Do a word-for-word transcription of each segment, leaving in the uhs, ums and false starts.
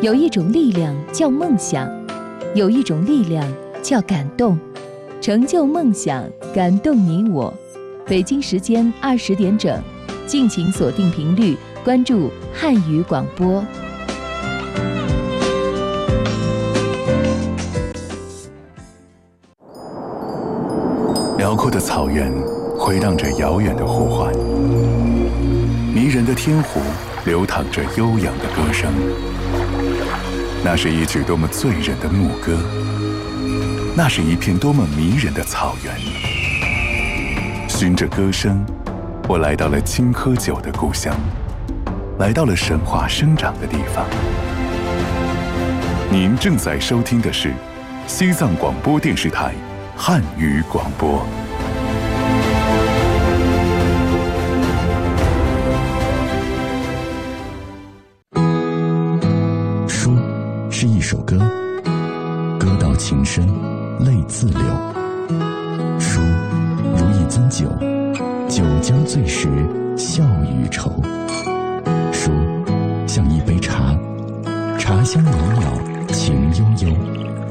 有一种力量叫梦想，有一种力量叫感动，成就梦想，感动你我。北京时间二十点整，敬请锁定频率，关注汉语广播。 辽阔的草原回荡着遥远的呼唤，迷人的天湖流淌着悠扬的歌声。那是一曲多么醉人的牧歌，那是一片多么迷人的草原。循着歌声，我来到了青稞酒的故乡，来到了神话生长的地方。您正在收听的是西藏广播电视台汉语广播。 书是一首歌，歌到情深，泪自流。书如一樽酒，酒将醉时，笑与愁。书像一杯茶，茶香袅袅，情悠悠。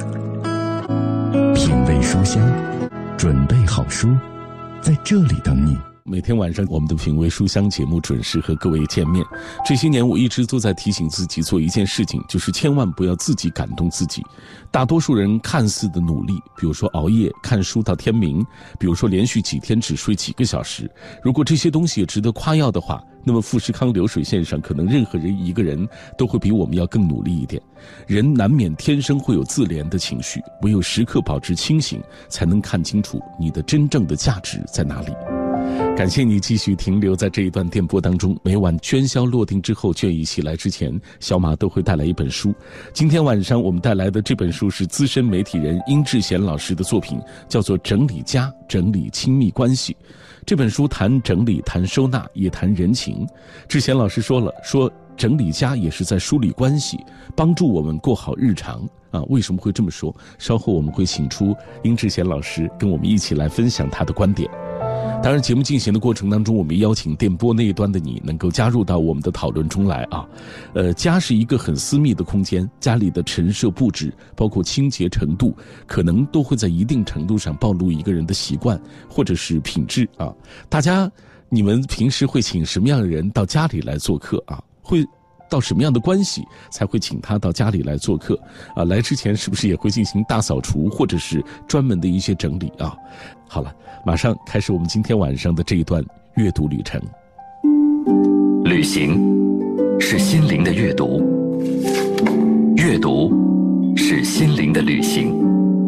品味书香，准备好书，在这里等你。 每天晚上我们的品味书香节目准时和各位见面。这些年我一直都在提醒自己做一件事情，就是千万不要自己感动自己。大多数人看似的努力，比如说熬夜看书到天明，比如说连续几天只睡几个小时，如果这些东西也值得夸耀的话，那么富士康流水线上可能任何人一个人都会比我们要更努力一点。人难免天生会有自怜的情绪，唯有时刻保持清醒，才能看清楚你的真正的价值在哪里。感谢你继续停留在这一段电波当中，每晚喧嚣落定之后，倦意袭来之前，小马都会带来一本书。今天晚上我们带来的这本书是资深媒体人殷志贤老师的作品，叫做《整理家，整理亲密关系》。这本书谈整理，谈收纳，也谈人情。志贤老师说了，说整理家也是在梳理关系，帮助我们过好日常啊。为什么会这么说？稍后我们会请出殷志贤老师跟我们一起来分享他的观点。当然节目进行的过程当中，我们邀请电波那一端的你能够加入到我们的讨论中来啊。呃，家是一个很私密的空间，家里的陈设布置包括清洁程度，可能都会在一定程度上暴露一个人的习惯或者是品质啊。大家你们平时会请什么样的人到家里来做客啊？会到什么样的关系才会请他到家里来做客啊？来之前是不是也会进行大扫除或者是专门的一些整理啊？好了，马上开始我们今天晚上的这一段阅读旅程。 旅行是心灵的阅读，阅读是心灵的旅行。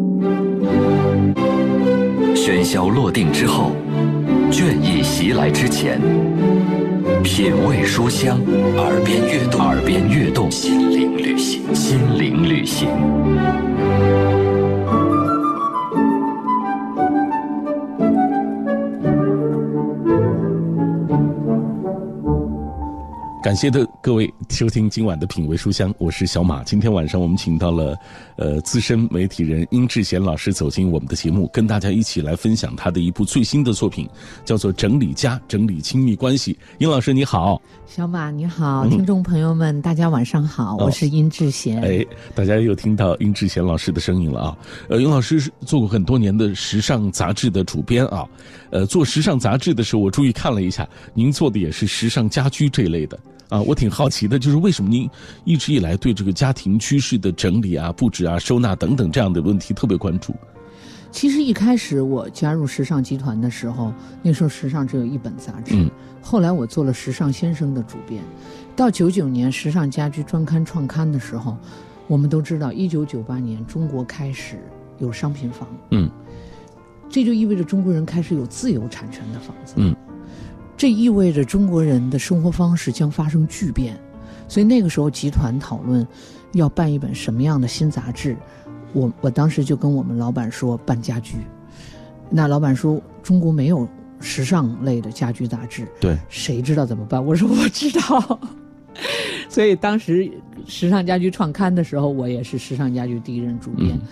喧嚣落定之后，倦意袭来之前，品味书香，耳边跃动，耳边跃动，心灵旅行，心灵旅行。 感谢的各位收听今晚的品味书香，我是小马。今天晚上我们请到了呃资深媒体人殷志贤老师走进我们的节目，跟大家一起来分享他的一部最新的作品，叫做《整理家，整理亲密关系》。殷老师你好。 小马你好，听众朋友们、嗯、大家晚上好，我是殷志贤。 哎，大家又听到殷志贤老师的声音了啊。呃，殷老师做过很多年的时尚杂志的主编啊。呃，做时尚杂志的时候，我注意看了一下，您做的也是时尚家居这一类的。啊，我挺好奇的，就是为什么您一直以来对这个家庭居室的整理啊、布置啊、收纳等等这样的问题特别关注？ 其实一开始我加入时尚集团的时候，那时候时尚只有一本杂志，嗯、后来我做了时尚先生的主编。到九九年时尚家居专刊创刊的时候，我们都知道一九九八年中国开始有商品房，嗯，这就意味着中国人开始有自有产权的房子，嗯。这意味着中国人的生活方式将发生巨变，所以那个时候集团讨论要办一本什么样的新杂志，我我当时就跟我们老板说办家居。那老板说中国没有时尚类的家居杂志，对，谁知道怎么办？我说我知道。所以当时时尚家居创刊的时候，我也是时尚家居第一任主编。嗯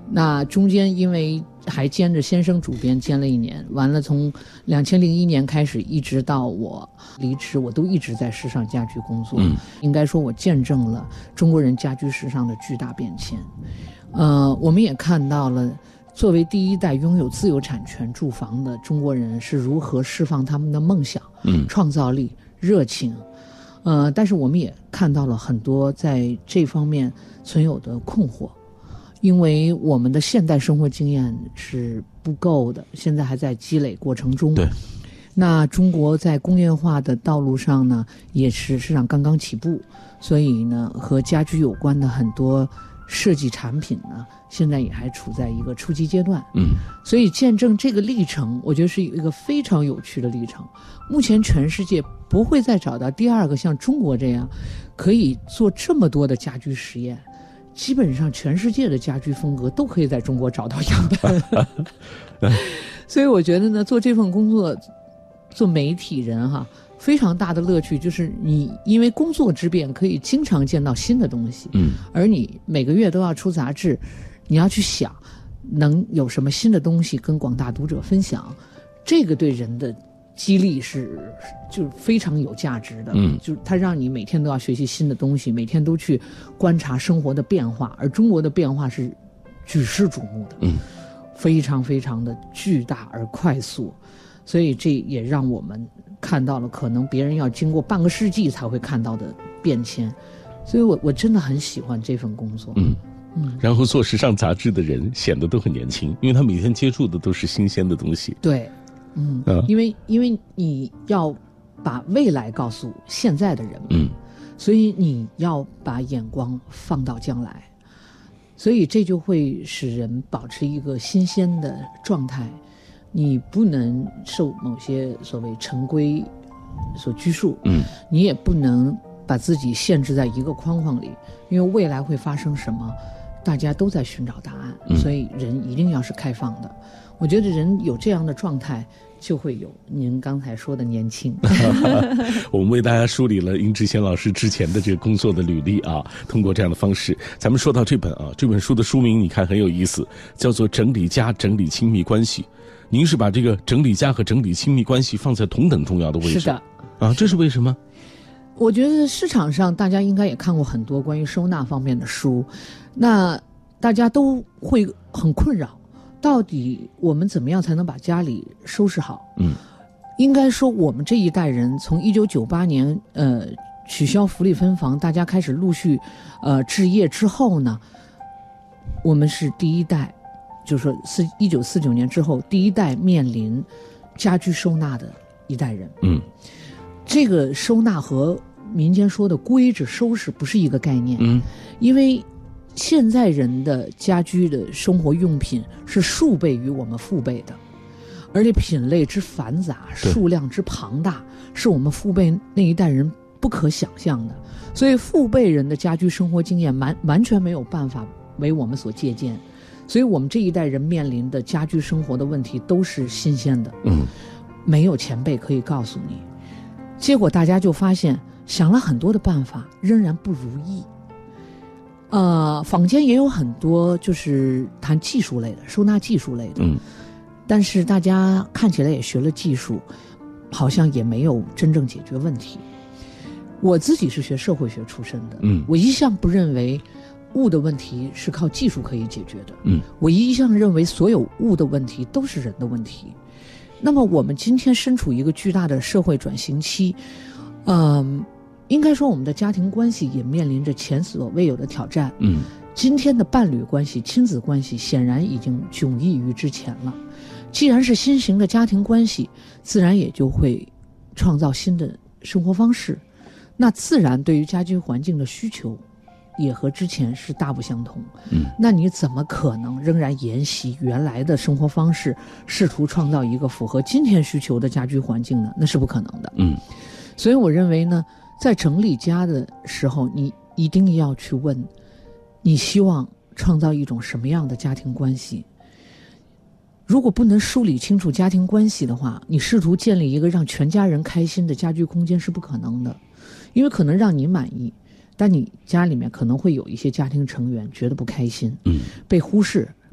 那中间因为还兼着先生主编兼了一年，完了从两千零一年开始一直到我离职，我都一直在时尚家居工作。嗯，应该说我见证了中国人家居时尚的巨大变迁。呃，我们也看到了作为第一代拥有自有产权住房的中国人是如何释放他们的梦想、嗯、创造力、热情。呃，但是我们也看到了很多在这方面存有的困惑。因为我们的现代生活经验是不够的，现在还在积累过程中。 对， 那中国在工业化的道路上呢，也是实际上刚刚起步，所以呢，和家居有关的很多设计产品呢，现在也还处在一个初级阶段。嗯，所以见证这个历程，我觉得是一个非常有趣的历程。目前全世界不会再找到第二个像中国这样可以做这么多的家居实验。基本上全世界的家居风格都可以在中国找到样本。所以我觉得呢，做这份工作，做媒体人哈，非常大的乐趣就是你因为工作之便可以经常见到新的东西，嗯，而你每个月都要出杂志，你要去想能有什么新的东西跟广大读者分享，这个对人的激励是就是非常有价值的。嗯，就是它让你每天都要学习新的东西，每天都去观察生活的变化，而中国的变化是举世瞩目的，嗯，非常非常的巨大而快速，所以这也让我们看到了可能别人要经过半个世纪才会看到的变迁，所以我我真的很喜欢这份工作。嗯嗯，然后做时尚杂志的人显得都很年轻，因为他每天接触的都是新鲜的东西。 对。嗯，因为因为你要把未来告诉现在的人们，嗯，所以你要把眼光放到将来，所以这就会使人保持一个新鲜的状态。你不能受某些所谓陈规所拘束，嗯，你也不能把自己限制在一个框框里，因为未来会发生什么，大家都在寻找答案，嗯，所以人一定要是开放的。我觉得人有这样的状态，就会有您刚才说的年轻。 我们为大家梳理了殷志贤老师之前的这个工作的履历啊，通过这样的方式，咱们说到这本啊，这本书的书名你看很有意思，叫做《整理家整理亲密关系》。您是把这个整理家和整理亲密关系放在同等重要的位置？ 是的。 啊，这是为什么？ 我觉得市场上大家应该也看过很多关于收纳方面的书，那大家都会很困扰。到底我们怎么样才能把家里收拾好？嗯，应该说我们这一代人从一九九八年呃取消福利分房，大家开始陆续呃置业之后呢，我们是第一代，就是说四一九四九年之后第一代面临家居收纳的一代人。嗯，这个收纳和民间说的归置收拾不是一个概念。嗯，因为现在人的家居的生活用品是数倍于我们父辈的，而且品类之繁杂，数量之庞大，是我们父辈那一代人不可想象的。所以父辈人的家居生活经验完完全没有办法为我们所借鉴，所以我们这一代人面临的家居生活的问题都是新鲜的。嗯，没有前辈可以告诉你，结果大家就发现想了很多的办法，仍然不如意。呃，坊间也有很多就是谈技术类的，收纳技术类的，嗯，但是大家看起来也学了技术，好像也没有真正解决问题。我自己是学社会学出身的，嗯，我一向不认为物的问题是靠技术可以解决的，嗯，我一向认为所有物的问题都是人的问题。那么我们今天身处一个巨大的社会转型期，嗯、呃。应该说我们的家庭关系也面临着前所未有的挑战。嗯，今天的伴侣关系、亲子关系显然已经迥异于之前了。既然是新型的家庭关系，自然也就会创造新的生活方式，那自然对于家居环境的需求也和之前是大不相同。嗯，那你怎么可能仍然沿袭原来的生活方式，试图创造一个符合今天需求的家居环境呢？那是不可能的。嗯，所以我认为呢，在整理家的时候，你一定要去问，你希望创造一种什么样的家庭关系？如果不能梳理清楚家庭关系的话，你试图建立一个让全家人开心的家居空间是不可能的，因为可能让你满意，但你家里面可能会有一些家庭成员觉得不开心，嗯，被忽视、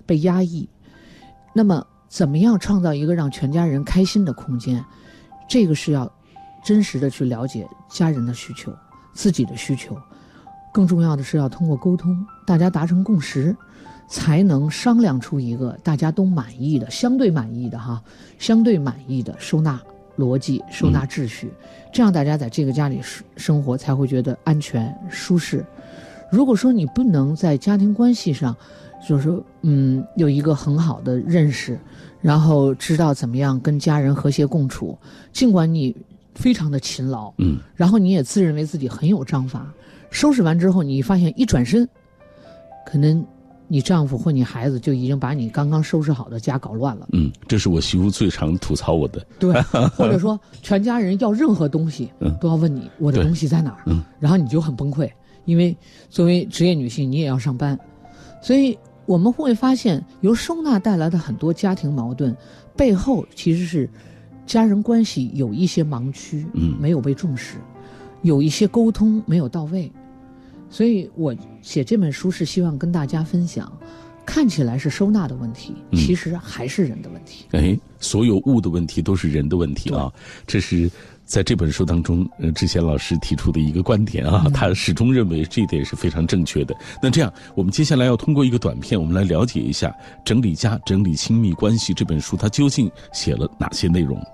被压抑。那么怎么样创造一个让全家人开心的空间，这个是要真实的去了解家人的需求，自己的需求，更重要的是要通过沟通，大家达成共识，才能商量出一个大家都满意的、相对满意的哈，相对满意的收纳逻辑、收纳秩序，嗯、这样大家在这个家里生活才会觉得安全舒适。如果说你不能在家庭关系上，就是说嗯有一个很好的认识，然后知道怎么样跟家人和谐共处，尽管你非常的勤劳，嗯，然后你也自认为自己很有章法，收拾完之后你发现一转身，可能你丈夫或你孩子就已经把你刚刚收拾好的家搞乱了。 嗯，这是我媳妇最常吐槽我的。 对，或者说全家人要任何东西，嗯，都要问你我的东西在哪儿，嗯，然后你就很崩溃，因为作为职业女性你也要上班，所以我们会发现由收纳带来的很多家庭矛盾背后其实是家人关系有一些盲区，嗯，没有被重视，有一些沟通没有到位。所以我写这本书是希望跟大家分享，看起来是收纳的问题，嗯、其实还是人的问题。 哎，所有物的问题都是人的问题啊！这是在这本书当中，呃，志贤老师提出的一个观点啊，嗯、他始终认为这一点是非常正确的。那这样，我们接下来要通过一个短片，我们来了解一下《整理家，整理亲密关系》这本书，它究竟写了哪些内容？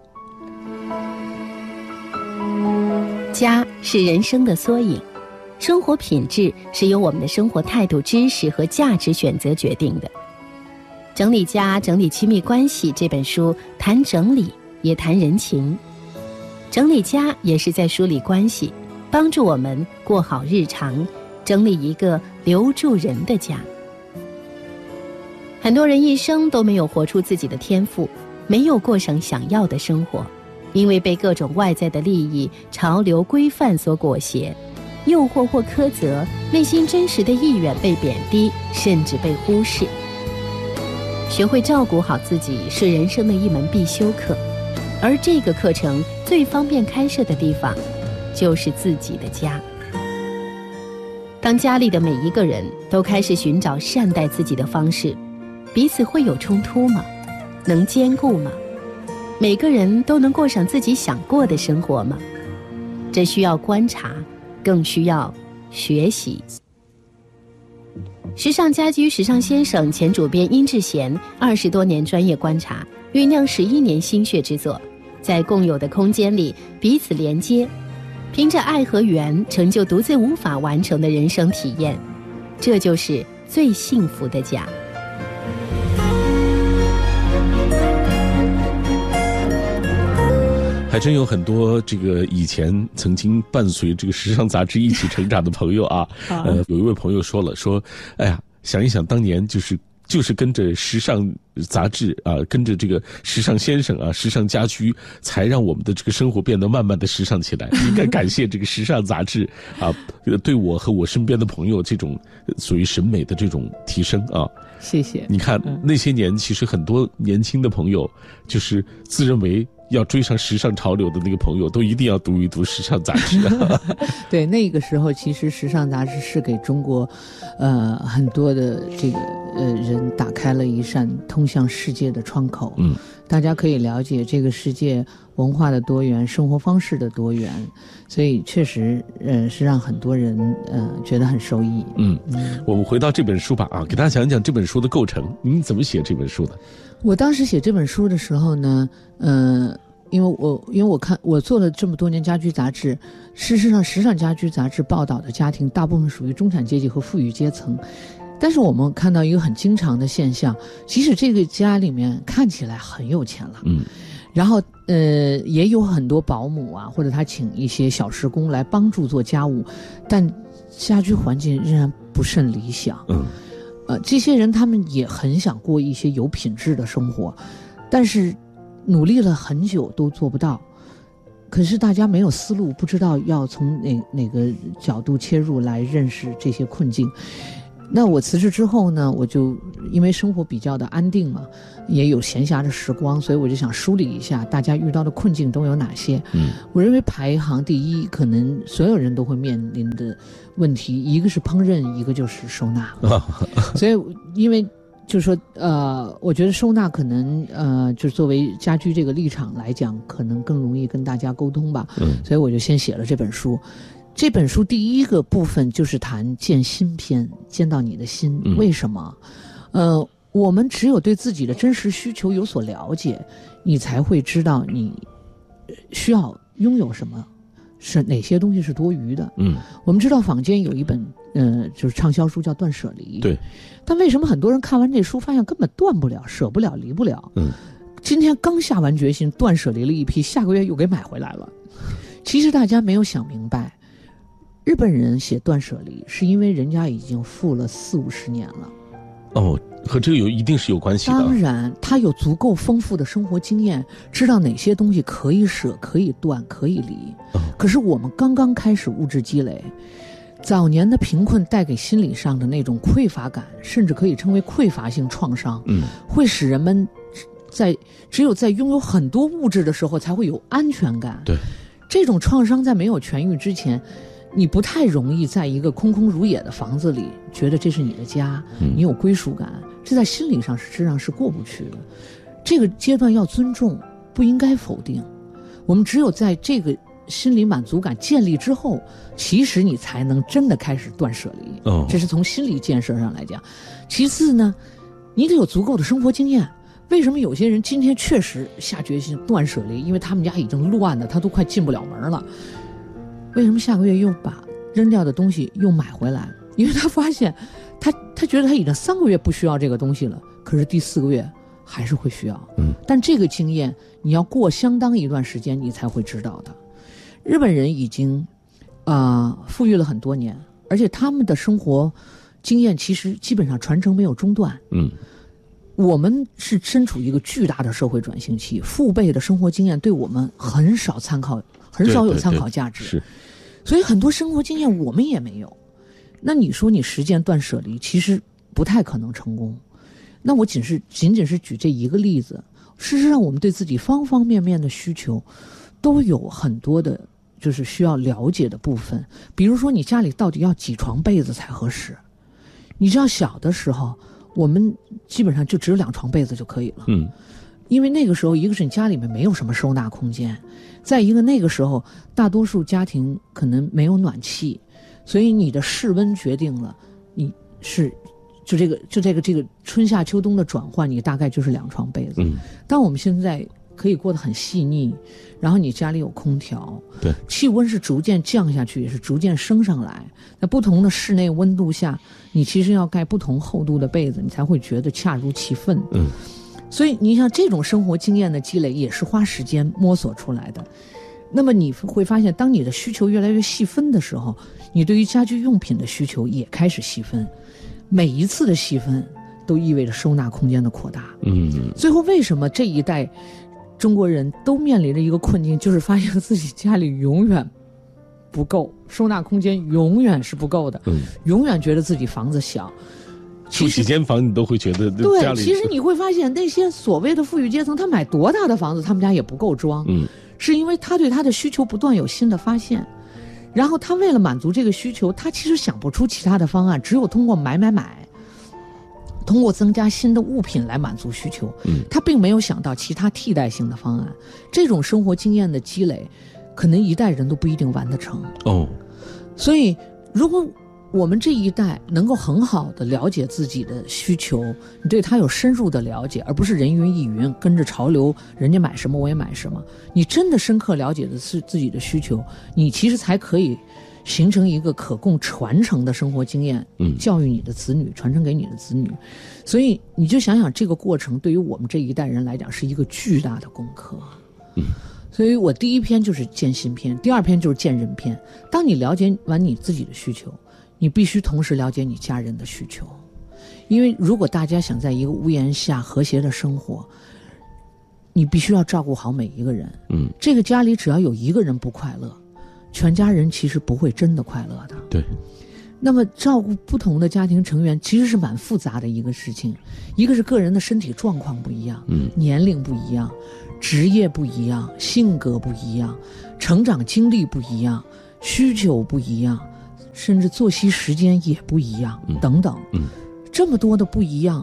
家是人生的缩影。生活品质是由我们的生活态度、知识和价值选择决定的。整理家，整理亲密关系这本书谈整理，也谈人情。整理家也是在梳理关系，帮助我们过好日常，整理一个留住人的家。很多人一生都没有活出自己的天赋，没有过上想要的生活，因为被各种外在的利益、潮流、规范所裹挟。诱惑或苛责，内心真实的意愿被贬低，甚至被忽视。学会照顾好自己是人生的一门必修课，而这个课程最方便开设的地方，就是自己的家。当家里的每一个人都开始寻找善待自己的方式，彼此会有冲突吗？能兼顾吗？每个人都能过上自己想过的生活吗？这需要观察，更需要学习。时尚家居时尚先生前主编殷志贤二十多年专业观察，酝酿十一年心血之作，在共有的空间里彼此连接，凭着爱和缘成就独自无法完成的人生体验，这就是最幸福的家。 还真有很多这个以前曾经伴随这个时尚杂志一起成长的朋友啊，呃，有一位朋友说了，说，哎呀，想一想当年就是就是跟着时尚杂志啊，跟着这个时尚先生啊，时尚家居，才让我们的这个生活变得慢慢的时尚起来。应该感谢这个时尚杂志啊，对我和我身边的朋友这种属于审美的这种提升啊。 谢谢。 你看那些年，其实很多年轻的朋友，就是自认为要追上时尚潮流的那个朋友，都一定要读一读时尚杂志。 对，那个时候其实时尚杂志是给中国，呃，很多的这个呃人打开了一扇通向世界的窗口。嗯，大家可以了解这个世界文化的多元、生活方式的多元，所以确实呃是让很多人呃觉得很受益。 嗯，嗯我们回到这本书吧啊，给大家讲一讲这本书的构成。您怎么写这本书的？ 我当时写这本书的时候呢，呃，因为我因为我看我做了这么多年家居杂志，事实上时尚家居杂志报道的家庭大部分属于中产阶级和富裕阶层，但是我们看到一个很经常的现象，即使这个家里面看起来很有钱了，嗯，然后呃也有很多保姆啊，或者他请一些小时工来帮助做家务，但家居环境仍然不甚理想。嗯。呃，这些人他们也很想过一些有品质的生活，但是努力了很久都做不到。可是大家没有思路，不知道要从哪哪个角度切入来认识这些困境。那我辞职之后呢，我就因为生活比较的安定嘛，也有闲暇的时光，所以我就想梳理一下大家遇到的困境都有哪些。嗯，我认为排行第一，可能所有人都会面临的问题，一个是烹饪，一个就是收纳。所以因为就是说，呃，我觉得收纳可能，呃，就是作为家居这个立场来讲，可能更容易跟大家沟通吧。 嗯， 所以我就先写了这本书。这本书第一个部分就是谈见心篇，见到你的心。 嗯、 为什么？呃，我们只有对自己的真实需求有所了解，你才会知道你需要拥有什么，是哪些东西是多余的。 嗯， 我们知道坊间有一本，呃，就是畅销书叫《断舍离》。 对。 但为什么很多人看完这书，发现根本断不了、舍不了、离不了？ 嗯。 今天刚下完决心，断舍离了一批，下个月又给买回来了。其实大家没有想明白。日本人写断舍离是因为人家已经富了四五十年了。 哦，和这个有一定是有关系的。 当然他有足够丰富的生活经验，知道哪些东西可以舍，可以断，可以离。 哦、 可是我们刚刚开始物质积累，早年的贫困带给心理上的那种匮乏感，甚至可以称为匮乏性创伤， 嗯， 会使人们在只有在拥有很多物质的时候才会有安全感。 对， 这种创伤在没有痊愈之前，你不太容易在一个空空如也的房子里觉得这是你的家， 嗯、 你有归属感，这在心理上实际上是过不去的。这个阶段要尊重，不应该否定。我们只有在这个心理满足感建立之后，其实你才能真的开始断舍离。 哦， 这是从心理建设上来讲。其次呢，你得有足够的生活经验。为什么有些人今天确实下决心断舍离？因为他们家已经乱了，他都快进不了门了。为什么下个月又把扔掉的东西又买回来？因为他发现他他觉得他已经三个月不需要这个东西了，可是第四个月还是会需要。 嗯， 但这个经验你要过相当一段时间你才会知道的。日本人已经啊、呃、富裕了很多年，而且他们的生活经验其实基本上传承没有中断。 嗯， 我们是身处一个巨大的社会转型期，父辈的生活经验对我们很少参考，很少有参考价值。 对对对，是， 所以很多生活经验我们也没有。那你说你实践断舍离，其实不太可能成功。那我仅是仅仅是举这一个例子，事实上我们对自己方方面面的需求都有很多的就是需要了解的部分。比如说你家里到底要几床被子才合适？你知道小的时候我们基本上就只有两床被子就可以了。 嗯， 因为那个时候一个是你家里面没有什么收纳空间，再一个那个时候大多数家庭可能没有暖气，所以你的室温决定了你是就这个就这个这个春夏秋冬的转换，你大概就是两床被子。 嗯， 但我们现在可以过得很细腻，然后你家里有空调， 对， 气温是逐渐降下去，也是逐渐升上来。在不同的室内温度下，你其实要盖不同厚度的被子，你才会觉得恰如其分。 嗯， 所以你像这种生活经验的积累，也是花时间摸索出来的。那么你会发现，当你的需求越来越细分的时候，你对于家居用品的需求也开始细分。每一次的细分都意味着收纳空间的扩大。 嗯， 最后为什么这一代中国人都面临着一个困境，就是发现自己家里永远不够，收纳空间永远是不够的。 嗯， 永远觉得自己房子小。 住几间房你都会觉得家里， 对，其实你会发现那些所谓的富裕阶层，他买多大的房子他们家也不够装。 嗯， 是因为他对他的需求不断有新的发现，然后他为了满足这个需求，他其实想不出其他的方案，只有通过买买买，通过增加新的物品来满足需求。 嗯， 他并没有想到其他替代性的方案。这种生活经验的积累，可能一代人都不一定完得成。 哦， 所以如果我们这一代能够很好的了解自己的需求，你对他有深入的了解，而不是人云亦云，跟着潮流，人家买什么我也买什么。你真的深刻了解的是自己的需求，你其实才可以形成一个可供传承的生活经验， 嗯， 教育你的子女，传承给你的子女。所以你就想想这个过程对于我们这一代人来讲是一个巨大的功课。 嗯， 所以我第一篇就是见心篇，第二篇就是见人篇。当你了解完你自己的需求，你必须同时了解你家人的需求。因为如果大家想在一个屋檐下和谐的生活，你必须要照顾好每一个人。 嗯， 这个家里只要有一个人不快乐，全家人其实不会真的快乐的。 对。 那么照顾不同的家庭成员其实是蛮复杂的一个事情，一个是个人的身体状况不一样， 嗯， 年龄不一样，职业不一样，性格不一样，成长经历不一样，需求不一样，甚至作息时间也不一样， 嗯， 等等， 嗯， 这么多的不一样，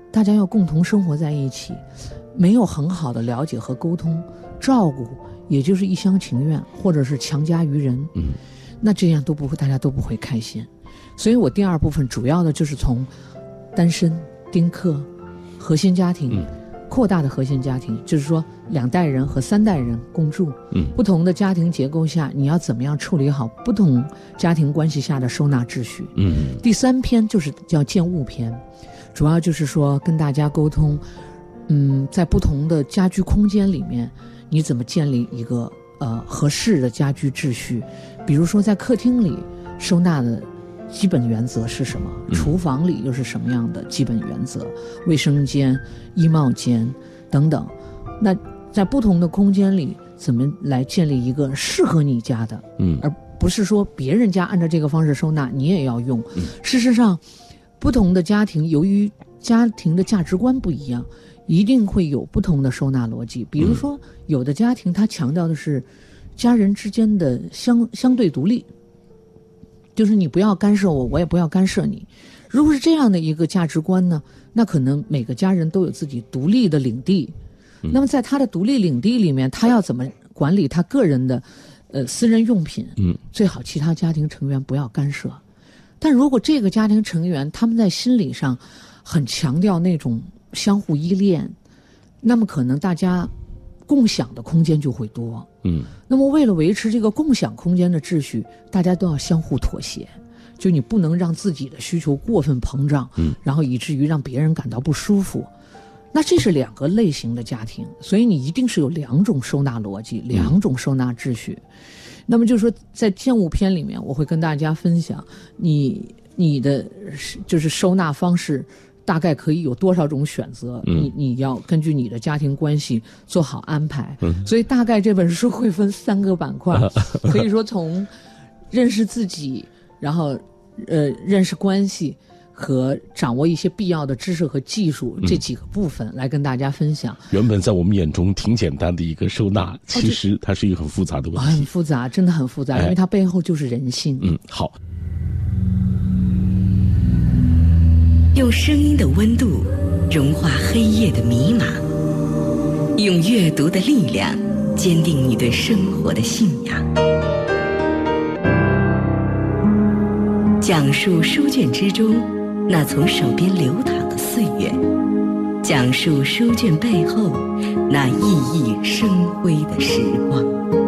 大家要共同生活在一起，没有很好的了解和沟通，照顾也就是一厢情愿，或者是强加于人， 嗯， 那这样都不会，大家都不会开心。所以我第二部分主要的就是从单身、丁克、核心家庭、嗯、扩大的核心家庭，就是说两代人和三代人共住， 嗯， 不同的家庭结构下，你要怎么样处理好不同家庭关系下的收纳秩序。 嗯， 第三篇就是叫建物篇，主要就是说跟大家沟通，嗯，在不同的家居空间里面，你怎么建立一个呃合适的家居秩序？比如说在客厅里收纳的基本原则是什么？ 嗯、 厨房里又是什么样的基本原则？卫生间、衣帽间等等。那在不同的空间里，怎么来建立一个适合你家的？ 嗯， 而不是说别人家按照这个方式收纳，你也要用。 嗯、 事实上，不同的家庭由于家庭的价值观不一样，一定会有不同的收纳逻辑。比如说，有的家庭它强调的是家人之间的相相对独立，就是你不要干涉我，我也不要干涉你。如果是这样的一个价值观呢，那可能每个家人都有自己独立的领地。 嗯、 那么在他的独立领地里面，他要怎么管理他个人的呃私人用品？ 嗯， 最好其他家庭成员不要干涉。但如果这个家庭成员他们在心理上很强调那种相互依恋，那么可能大家共享的空间就会多。 嗯， 那么为了维持这个共享空间的秩序，大家都要相互妥协，就你不能让自己的需求过分膨胀， 嗯， 然后以至于让别人感到不舒服。那这是两个类型的家庭，所以你一定是有两种收纳逻辑，两种收纳秩序。嗯、那么就是说，在建物篇里面，我会跟大家分享你你的就是收纳方式。大概可以有多少种选择？ 嗯、 你你要根据你的家庭关系做好安排。 嗯、 所以大概这本书会分三个板块，可以说从认识自己，然后呃认识关系和掌握一些必要的知识和技术、嗯、这几个部分来跟大家分享。 原本在我们眼中挺简单的一个收纳，其实它是一个很复杂的问题。 很复杂，真的很复杂， 哎、 因为它背后就是人性。 嗯，好。 用声音的温度融化黑夜的迷茫，用阅读的力量坚定你对生活的信仰。讲述书卷之中那从手边流淌的岁月，讲述书卷背后那熠熠生辉的时光。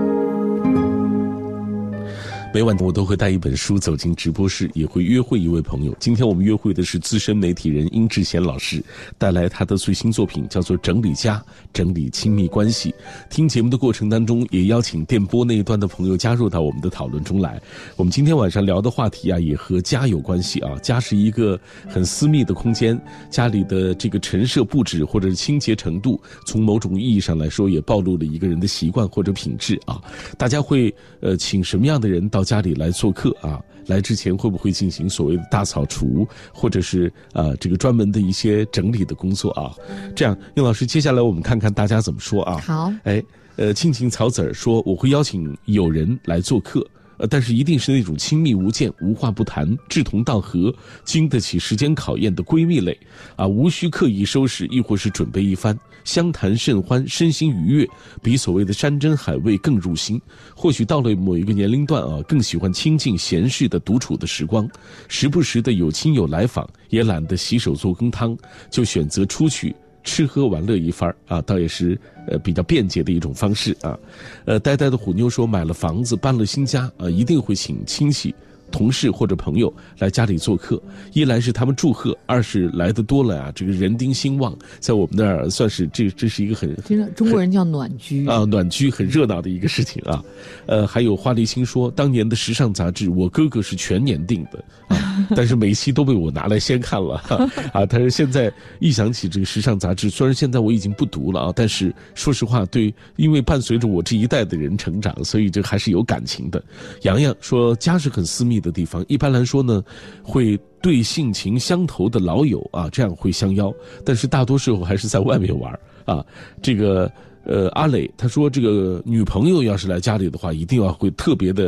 每晚我都会带一本书走进直播室，也会约会一位朋友。今天我们约会的是资深媒体人殷志贤老师，带来他的最新作品叫做《整理家，整理亲密关系》。听节目的过程当中，也邀请电波那一端的朋友加入到我们的讨论中来。我们今天晚上聊的话题啊，也和家有关系啊。家是一个很私密的空间，家里的这个陈设布置或者是清洁程度，从某种意义上来说，也暴露了一个人的习惯或者品质啊。大家会呃请什么样的人到家里来做客啊？来之前会不会进行所谓的大扫除，或者是呃这个专门的一些整理的工作啊？这样，殷老师，接下来我们看看大家怎么说啊？ 好， 哎，呃，庆庆草籽儿说，我会邀请友人来做客。呃，但是一定是那种亲密无间、无话不谈、志同道合、经得起时间考验的闺蜜类，啊，无需刻意收拾，亦或是准备一番，相谈甚欢，身心愉悦，比所谓的山珍海味更入心。或许到了某一个年龄段啊，更喜欢清静闲适的独处的时光，时不时的有亲友来访，也懒得洗手做羹汤，就选择出去吃喝玩乐一番啊，倒也是呃比较便捷的一种方式啊。呃，呆呆的虎妞说，买了房子搬了新家啊，一定会请亲戚、同事或者朋友来家里做客，一来是他们祝贺，二是来的多了啊，这个人丁兴旺，在我们那儿算是这这是一个很真的中国人叫暖居啊，暖居很热闹的一个事情啊。呃，还有花梨心说，当年的时尚杂志我哥哥是全年订的啊，但是每期都被我拿来先看了啊。但是现在一想起这个时尚杂志，虽然现在我已经不读了啊，但是说实话，对，因为伴随着我这一代的人成长，所以这还是有感情的。洋洋说，家是很私密的地方，一般来说呢，会对性情相投的老友啊，这样会相邀，但是大多时候还是在外面玩啊。这个呃，阿磊他说，这个女朋友要是来家里的话，一定要会特别的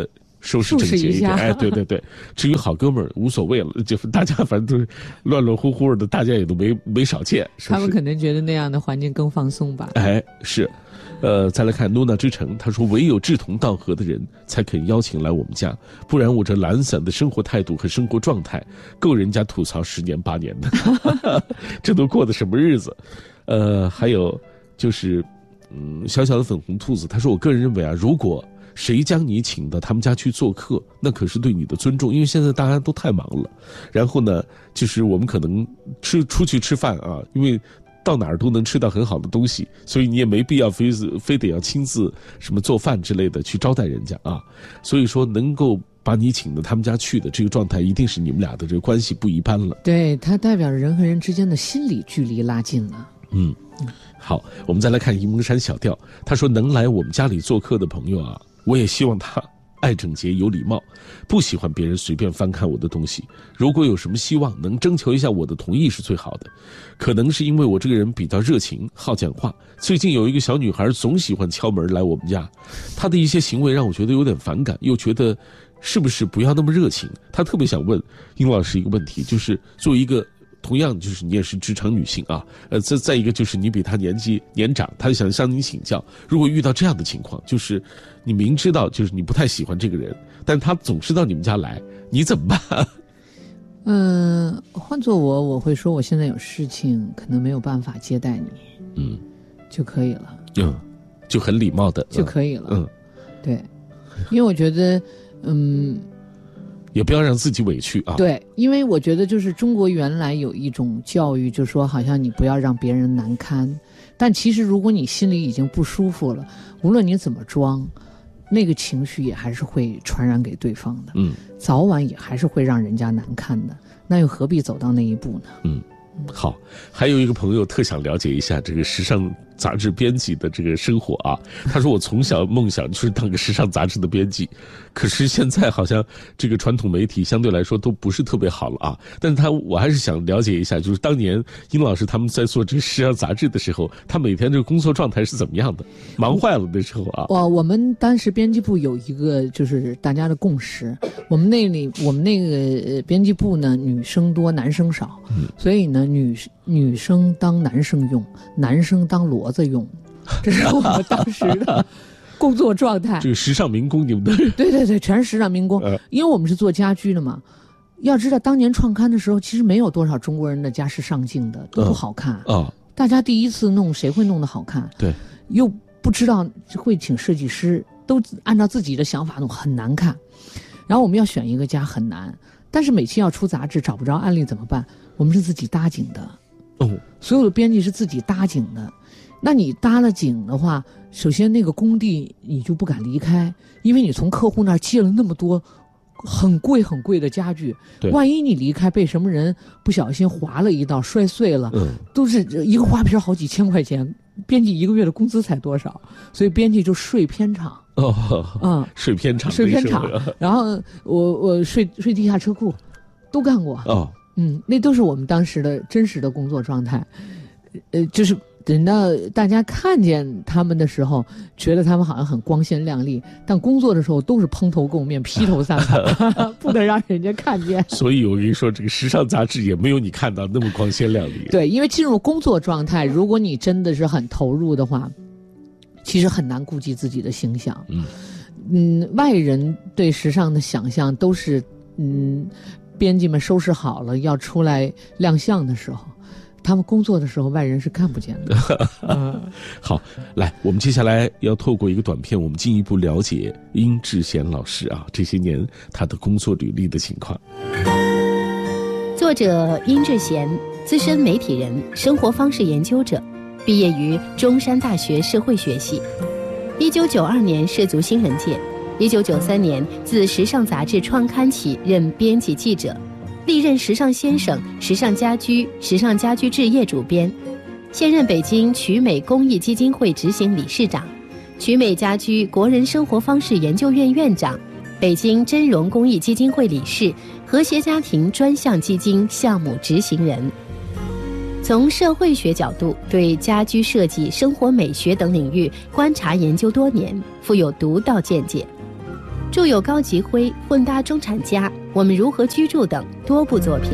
收拾整洁一点。哎，对对对。至于好哥们儿无所谓了，就大家反正都是乱乱乎乎的，大家也都没没少见。 他们可能觉得那样的环境更放松吧。 哎，是。呃，再来看诺娜之城，他说唯有志同道合的人才肯邀请来我们家，不然我这懒散的生活态度和生活状态，够人家吐槽十年八年的，这都过的什么日子？呃，还有就是，嗯，小小的粉红兔子，他说我个人认为啊，如果谁将你请到他们家去做客，那可是对你的尊重，因为现在大家都太忙了。然后呢，就是我们可能吃出去吃饭啊，因为到哪儿都能吃到很好的东西，所以你也没必要非非得要亲自什么做饭之类的去招待人家啊。所以说能够把你请到他们家去的这个状态，一定是你们俩的这个关系不一般了。 对，它代表着人和人之间的心理距离拉近了。 嗯，好，我们再来看沂蒙山小调，他说能来我们家里做客的朋友啊，我也希望他爱整洁有礼貌，不喜欢别人随便翻看我的东西。如果有什么希望能征求一下我的同意是最好的。可能是因为我这个人比较热情好讲话，最近有一个小女孩总喜欢敲门来我们家，她的一些行为让我觉得有点反感，又觉得是不是不要那么热情。她特别想问殷老师一个问题，就是作为一个同样就是你也是职场女性啊，呃，再再一个就是你比她年纪年长，她想向你请教，如果遇到这样的情况，就是你明知道就是你不太喜欢这个人，但他总是到你们家来，你怎么办？ 嗯，换做我，我会说我现在有事情，可能没有办法接待你， 嗯， 就可以了， 嗯，就很礼貌的就可以了， 嗯， 对，因为我觉得，嗯。 也不要让自己委屈啊。 对，因为我觉得就是中国原来有一种教育，就说好像你不要让别人难堪，但其实如果你心里已经不舒服了，无论你怎么装，那个情绪也还是会传染给对方的， 嗯， 早晚也还是会让人家难堪的，那又何必走到那一步呢？ 嗯，好，还有一个朋友特想了解一下这个时尚杂志编辑的这个生活啊。他说我从小梦想就是当个时尚杂志的编辑，可是现在好像这个传统媒体相对来说都不是特别好了啊。但是他我还是想了解一下，就是当年殷老师他们在做这个时尚杂志的时候，他每天这个工作状态是怎么样的？忙坏了那时候啊。 我我们当时编辑部有一个就是大家的共识，我们那里我们那个编辑部呢，女生多男生少，嗯，所以呢女女生当男生用，男生当骡子用，这是我们当时的工作状态。 这个时尚民工，你们的对对对，全是时尚民工、呃。因为我们是做家居的嘛，要知道当年创刊的时候，其实没有多少中国人的家是上镜的，都不好看啊、呃呃。大家第一次弄，谁会弄得好看？ 对， 又不知道会请设计师，都按照自己的想法弄，很难看。然后我们要选一个家很难，但是每期要出杂志找不着案例怎么办？我们是自己搭景的。 哦， 所有的编辑是自己搭景的，那你搭了景的话，首先那个工地你就不敢离开，因为你从客户那儿借了那么多很贵很贵的家具，万一你离开被什么人不小心划了一道摔碎了，嗯，都是一个花瓶好几千块钱，编辑一个月的工资才多少，所以编辑就睡片场。 哦，嗯，睡片场， 睡片场，然后我我睡睡地下车库，都干过。 哦。 嗯，那都是我们当时的真实的工作状态，呃，就是等到大家看见他们的时候，觉得他们好像很光鲜亮丽，但工作的时候都是蓬头垢面、披头散发，不能让人家看见。 所以我跟你说，这个时尚杂志也没有你看到那么光鲜亮丽。 对，因为进入工作状态，如果你真的是很投入的话，其实很难顾及自己的形象。嗯嗯，外人对时尚的想象都是嗯。编辑们收拾好了要出来亮相的时候，他们工作的时候外人是看不见的。嗯、 好，来，我们接下来要透过一个短片，我们进一步了解殷志贤老师啊这些年他的工作履历的情况。 作者殷志贤，资深媒体人、生活方式研究者，毕业于中山大学社会学系，一九九二年涉足新闻界。一九九三年自时尚杂志创刊起任编辑记者，历任时尚先生、时尚家居、时尚家居置业主编，现任北京曲美公益基金会执行理事长，曲美家居国人生活方式研究院院长，北京真荣公益基金会理事，和谐家庭专项基金项目执行人。从社会学角度对家居设计、生活美学等领域观察研究多年，富有独到见解。 著有《高级灰》《混搭中产家》《我们如何居住》等多部作品。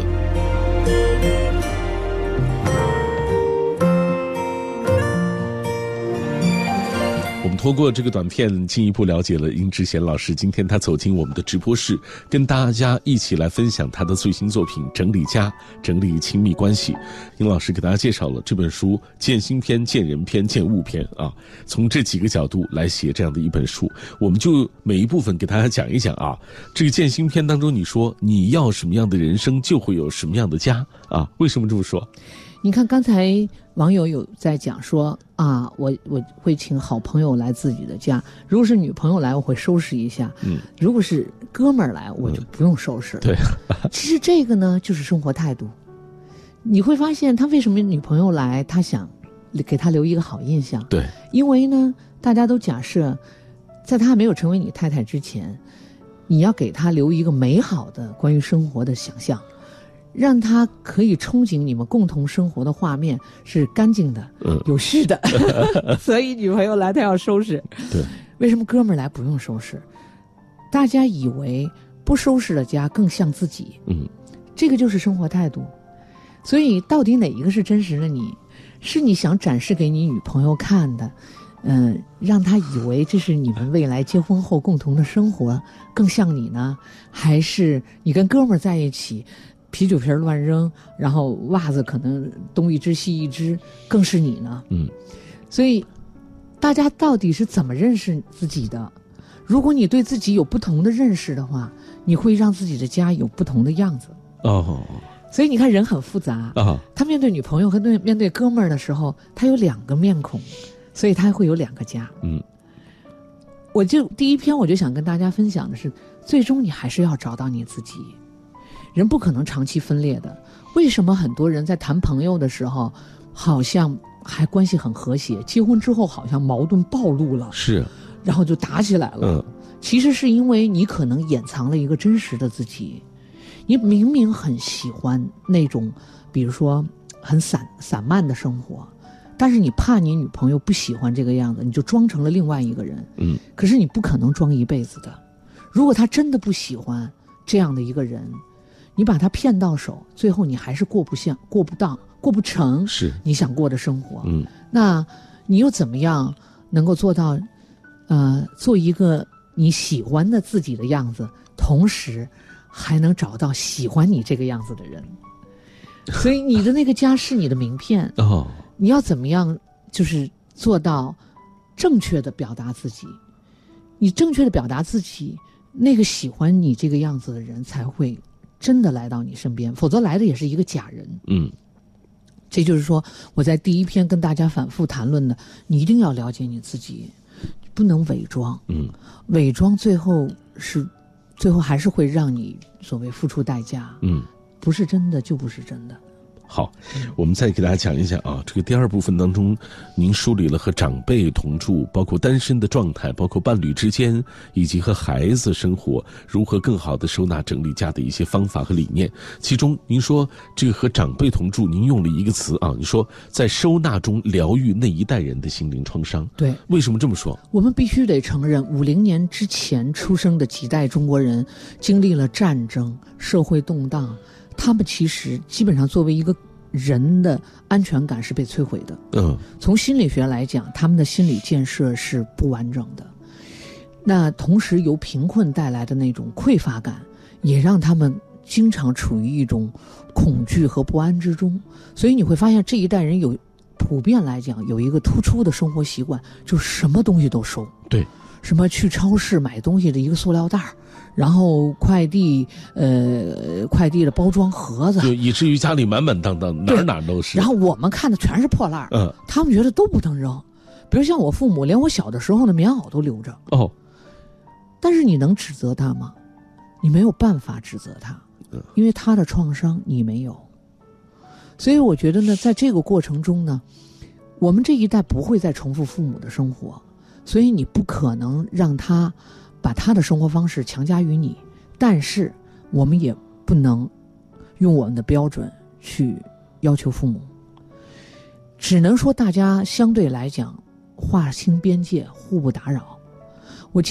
我们通过这个短片进一步了解了殷志贤老师。今天他走进我们的直播室，跟大家一起来分享他的最新作品《整理家》，整理亲密关系。殷老师给大家介绍了这本书见心篇、见人篇、见物篇啊，从这几个角度来写这样的一本书。我们就每一部分给大家讲一讲啊。这个见心篇当中，你说你要什么样的人生，就会有什么样的家啊？为什么这么说？ 你看刚才网友有在讲说啊，我我会请好朋友来自己的家，如果是女朋友来我会收拾一下，嗯，如果是哥们儿来我就不用收拾了。 对， 其实这个呢就是生活态度。你会发现他为什么女朋友来，他想给他留一个好印象。 对， 因为呢大家都假设在他还没有成为你太太之前，你要给他留一个美好的关于生活的想象，让他可以憧憬你们共同生活的画面是干净的、嗯、有序的所以女朋友来他要收拾。 对， 为什么哥们儿来不用收拾？大家以为不收拾的家更像自己，嗯，这个就是生活态度。所以到底哪一个是真实的你？是你想展示给你女朋友看的，嗯、呃，让她以为这是你们未来结婚后共同的生活更像你呢？还是你跟哥们儿在一起啤酒瓶乱扔，然后袜子可能东一只西一只，更是你呢？嗯，所以大家到底是怎么认识自己的？如果你对自己有不同的认识的话，你会让自己的家有不同的样子。 哦， 所以你看人很复杂啊。他面对女朋友和对面对哥们儿的时候，他有两个面孔，所以他会有两个家。嗯，我就第一篇我就想跟大家分享的是，最终你还是要找到你自己。人不可能长期分裂的。为什么很多人在谈朋友的时候好像还关系很和谐，结婚之后好像矛盾暴露了， 是， 然后就打起来了。嗯，其实是因为你可能掩藏了一个真实的自己。你明明很喜欢那种比如说很散散漫的生活，但是你怕你女朋友不喜欢这个样子，你就装成了另外一个人。嗯，可是你不可能装一辈子的。如果她真的不喜欢这样的一个人，你把他骗到手，最后你还是过不像过不到过不成是你想过的生活。嗯，那你又怎么样能够做到呃做一个你喜欢的自己的样子，同时还能找到喜欢你这个样子的人？所以你的那个家是你的名片哦。你要怎么样就是做到正确的表达自己？你正确的表达自己，那个喜欢你这个样子的人才会真的来到你身边，否则来的也是一个假人。嗯，这就是说我在第一篇跟大家反复谈论的，你一定要了解你自己，不能伪装。嗯，伪装最后是最后还是会让你所谓付出代价。嗯，不是真的就不是真的。 好，我们再给大家讲一讲啊，这个第二部分当中，您梳理了和长辈同住，包括单身的状态，包括伴侣之间，以及和孩子生活如何更好的收纳整理家的一些方法和理念。其中您说这个和长辈同住，您用了一个词啊，你说在收纳中疗愈那一代人的心灵创伤。 对， 为什么这么说？ 我们必须得承认，五零年之前出生的几代中国人经历了战争、社会动荡，他们其实基本上作为一个人的安全感是被摧毁的。嗯，从心理学来讲，他们的心理建设是不完整的。那同时由贫困带来的那种匮乏感，也让他们经常处于一种恐惧和不安之中。所以你会发现这一代人有普遍来讲有一个突出的生活习惯，就是什么东西都收。对，什么去超市买东西的一个塑料袋，然后快递呃快递的包装盒子， 就以至于家里满满当当，哪哪都是。 然后我们看的全是破烂，嗯，他们觉得都不能扔。比如像我父母，连我小的时候的棉袄都留着。哦，但是你能指责他吗？你没有办法指责他，因为他的创伤你没有。所以我觉得呢，在这个过程中呢，我们这一代不会再重复父母的生活，所以你不可能让他把他的生活方式强加于你，但是我们也不能用我们的标准去要求父母，只能说大家相对来讲划清边界，互不打扰。我记得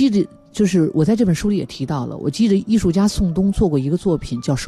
就是我在这本书里也提到了，我记得艺术家宋冬做过一个作品叫